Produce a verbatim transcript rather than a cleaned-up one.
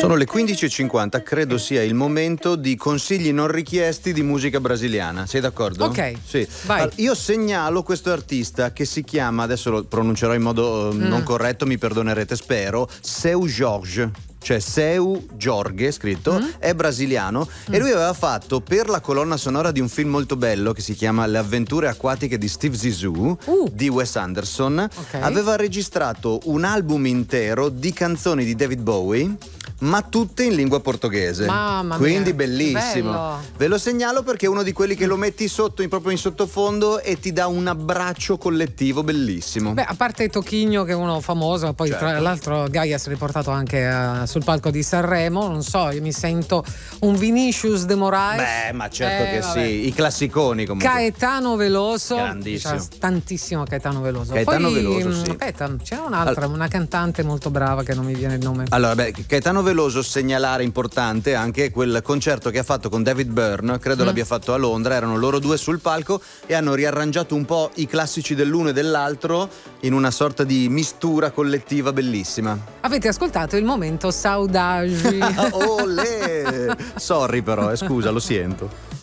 Sono le quindici e cinquanta, credo sia il momento di consigli non richiesti di musica brasiliana. Sei d'accordo? Ok, sì. vai. Allora, io segnalo questo artista che si chiama, adesso lo pronuncerò in modo mm. non corretto, mi perdonerete spero, Seu Jorge. Cioè Seu Jorge scritto, mm. è brasiliano mm. e lui aveva fatto per la colonna sonora di un film molto bello che si chiama Le avventure acquatiche di Steve Zissou uh. di Wes Anderson. Okay. Aveva registrato un album intero di canzoni di David Bowie, ma tutte in lingua portoghese. Mamma Quindi mia, bellissimo. bello. Ve lo segnalo perché è uno di quelli che lo metti sotto in, proprio in sottofondo e ti dà un abbraccio collettivo bellissimo. Beh, a parte Tocchigno che è uno famoso, poi certo. tra l'altro Gaia si è riportato anche uh, sul palco di Sanremo, non so, io mi sento un Vinicius de Moraes. Beh, ma certo eh, che vabbè. sì, i classiconi comunque. Caetano Veloso. Grandissimo. C'era tantissimo Caetano Veloso. Caetano poi, Veloso, sì. Aspetta, c'era un'altra, allora, una cantante molto brava che non mi viene il nome. Allora, beh, Caetano Veloso segnalare importante anche quel concerto che ha fatto con David Byrne, credo mm. l'abbia fatto a Londra, erano loro due sul palco e hanno riarrangiato un po' i classici dell'uno e dell'altro in una sorta di mistura collettiva bellissima. Avete ascoltato il momento Saudade. Olè! Sorry però, eh, scusa, lo sento.